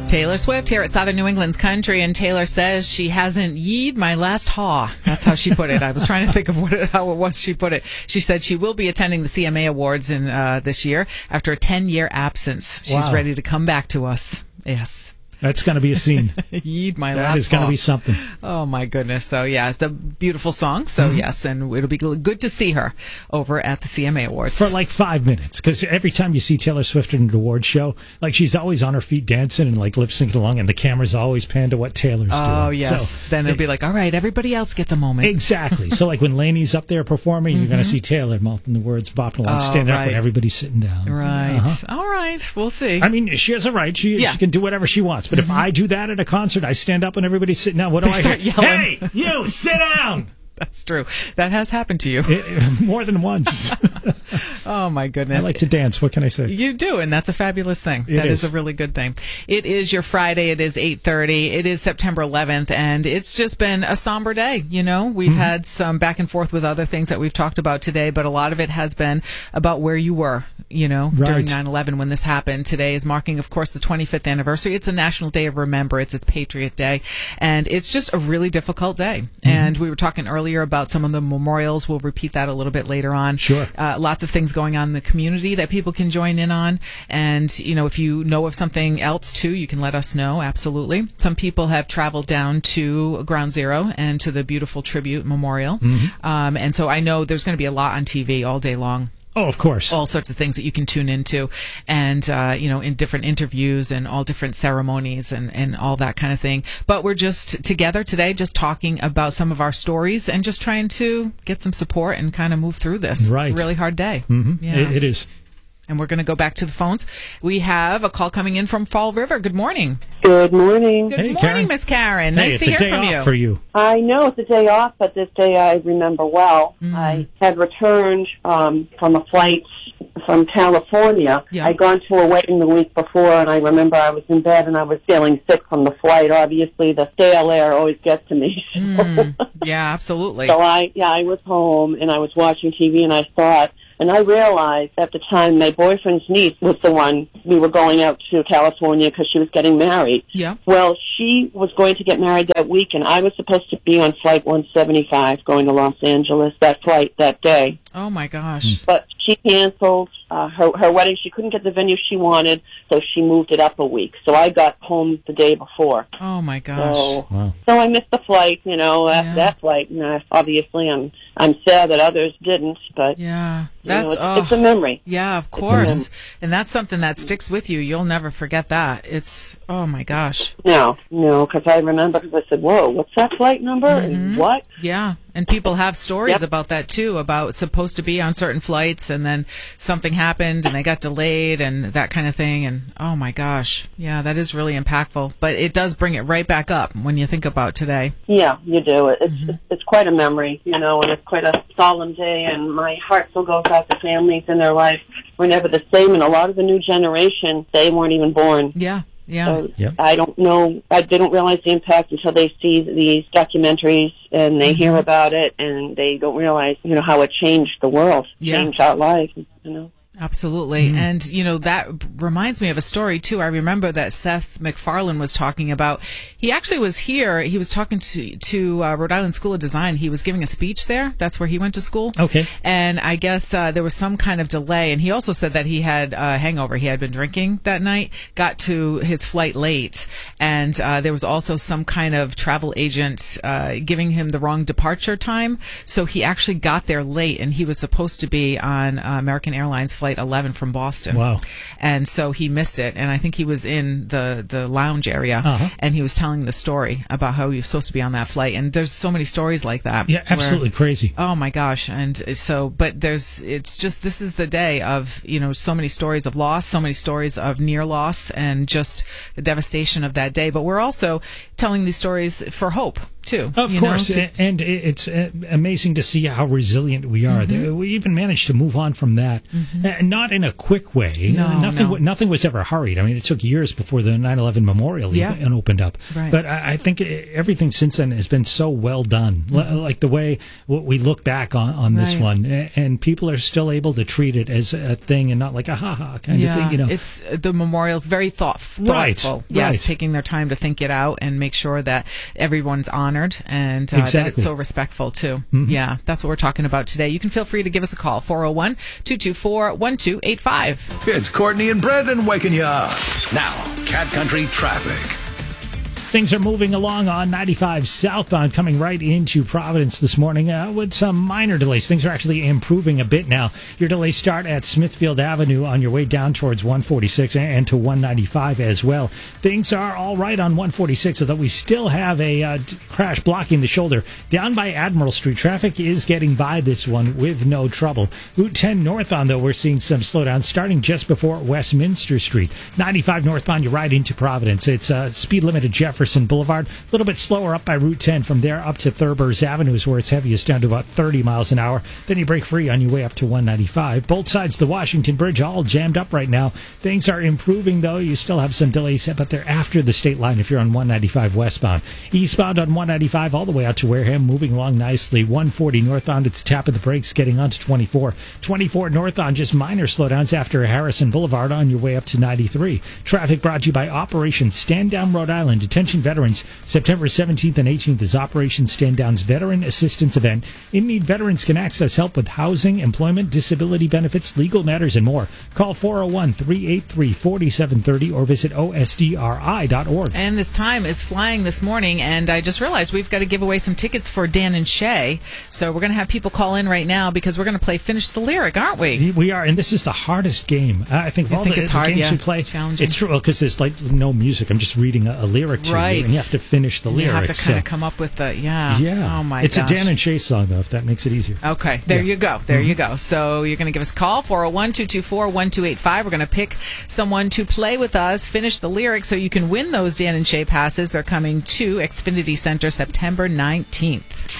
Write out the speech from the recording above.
Taylor Swift here at Southern New England's Country, and Taylor says she hasn't yeed my last haw. That's how she put it. I was trying to think of how it was she put it. She said she will be attending the CMA Awards in this year after a 10-year absence. She's ready to come back to us. Yes. That's going to be a scene. Yeed my last That is going to be something. Oh, my goodness. So, yeah, it's a beautiful song. So, yes, and it'll be good to see her over at the CMA Awards. For like 5 minutes, because every time you see Taylor Swift in an award show, like she's always on her feet dancing and like lip syncing along, and the camera's always panned to what Taylor's doing. Oh, yes. So, then it'll be like, all right, everybody else gets a moment. Exactly. So, like when Lainey's up there performing, you're going to see Taylor mouthing the words, bopping along, standing up when everybody's sitting down. Right. All right. We'll see. I mean, she has a right. She can do whatever she wants. But if I do that at a concert, I stand up when everybody's sitting down. What do I start hear? Yelling. Hey, you, sit down! That's true. That has happened to you. More than once. Oh, my goodness. I like to dance. What can I say? You do, and that's a fabulous thing. That is a really good thing. It is your Friday. It is 8:30. It is September 11th, and it's just been a somber day. You know, we've had some back and forth with other things that we've talked about today, but a lot of it has been about where you were, you know, during 9/11 when this happened. Today is marking, of course, the 25th anniversary. It's a National Day of Remembrance. It's Patriot Day, and it's just a really difficult day. And we were talking earlier about some of the memorials. We'll repeat that a little bit later on. Sure. Lots of things going on in the community that people can join in on. And, you know, if you know of something else, too, you can let us know. Absolutely. Some people have traveled down to Ground Zero and to the beautiful tribute memorial. And so I know there's going to be a lot on TV all day long. Oh, of course. All sorts of things that you can tune into and, you know, in different interviews and all different ceremonies and all that kind of thing. But we're just together today, just talking about some of our stories and just trying to get some support and kind of move through this really hard day. Yeah. It is. And we're going to go back to the phones. We have a call coming in from Fall River. Good morning. Good morning. Good morning, Miss Karen. Nice to hear from you. It's a day off for you. I know it's a day off, but this day I remember well. I had returned from a flight from California. I'd gone to a wedding the week before, and I remember I was in bed and I was feeling sick from the flight. Obviously, the stale air always gets to me. Yeah, absolutely. So I was home and I was watching TV, and I thought, and I realized at the time my boyfriend's niece was the one. We were going out to California because she was getting married. Yeah. Well, she was going to get married that week, and I was supposed to be on Flight 175 going to Los Angeles, that flight that day. Oh, my gosh. But she canceled her wedding. She couldn't get the venue she wanted, so she moved it up a week. So I got home the day before. Oh, my gosh. So I missed the flight, you know, that flight. And obviously, I'm sad that others didn't, but it's a memory. Yeah, of course. And that's something that sticks with you. You'll never forget that. It's, oh, my gosh. No, because I remember, because I said, whoa, what's that flight number? And what? Yeah, and people have stories about that, too, about supposed to be on certain flights, and then something happened, and they got delayed, and that kind of thing. And, oh, my gosh. Yeah, that is really impactful. But it does bring it right back up when you think about today. Yeah, you do. It's quite a memory, you know, and it's quite a solemn day, and my heart still goes out to families in their life. We're never the same, and a lot of the new generation, they weren't even born. Yeah. So I don't know. They don't realize the impact until they see these documentaries and they hear about it, and they don't realize, you know, how it changed the world, changed our lives, you know. Absolutely. And, you know, that reminds me of a story, too. I remember that Seth MacFarlane was talking about. He actually was here. He was talking to Rhode Island School of Design. He was giving a speech there. That's where he went to school. Okay. And I guess there was some kind of delay. And he also said that he had a hangover. He had been drinking that night, got to his flight late. And there was also some kind of travel agent giving him the wrong departure time. So he actually got there late, and he was supposed to be on American Airlines flight 11 from Boston. Wow. And so he missed it, and I think he was in the lounge area, and he was telling the story about how he was supposed to be on that flight. And there's so many stories like that. Yeah, absolutely crazy. Oh my gosh. And so, but it's just, this is the day of, you know, so many stories of loss, so many stories of near loss, and just the devastation of that day. But we're also telling these stories for hope, too. Of course, and it's amazing to see how resilient we are. We even managed to move on from that. not in a quick way. Nothing was ever hurried. I mean, it took years before the 9/11 memorial even opened up. Right. But I think everything since then has been so well done. Like the way we look back on this one, and people are still able to treat it as a thing and not like a ha-ha kind of thing. It's the memorial's very thoughtful. Yes, taking their time to think it out and make sure that everyone's honored and that it's so respectful too. Yeah, that's what we're talking about today. You can feel free to give us a call, 401-224-1285. It's Courtney and Brandon waking you up. Now, Cat Country traffic. Things are moving along on 95 southbound, coming right into Providence this morning with some minor delays. Things are actually improving a bit now. Your delays start at Smithfield Avenue on your way down towards 146 and to 195 as well. Things are all right on 146, although we still have a crash blocking the shoulder. Down by Admiral Street, traffic is getting by this one with no trouble. Route 10 northbound, though, we're seeing some slowdowns starting just before Westminster Street. 95 northbound, you ride into Providence. It's speed limit at Jefferson Boulevard. A little bit slower up by Route 10. From there up to Thurber's Avenue is where it's heaviest, down to about 30 miles an hour. Then you break free on your way up to 195. Both sides of the Washington Bridge all jammed up right now. Things are improving, though. You still have some delays, but they're after the state line if you're on 195 westbound. Eastbound on 195 all the way out to Wareham, moving along nicely. 140 northbound, it's a tap of the brakes getting onto 24. 24 northbound, just minor slowdowns after Harrison Boulevard on your way up to 93. Traffic brought to you by Operation Stand Down Rhode Island. Attention veterans, September 17th and 18th is Operation Stand Down's Veteran Assistance Event. In-need veterans can access help with housing, employment, disability benefits, legal matters, and more. Call 401-383-4730 or visit osdri.org. And this time is flying this morning, and I just realized we've got to give away some tickets for Dan and Shay. So we're going to have people call in right now because we're going to play Finish the Lyric, aren't we? We are, and this is the hardest game. I think all the games we play, it's true, because there's like no music. I'm just reading a lyric to you, and you have to finish the lyrics. You have to kind of come up with the, Oh, my gosh. It's a Dan and Shay song, though, if that makes it easier. Okay, there you go. There you go. So you're going to give us a call, 401-224-1285. We're going to pick someone to play with us, finish the lyrics, so you can win those Dan and Shay passes. They're coming to Xfinity Center September 19th.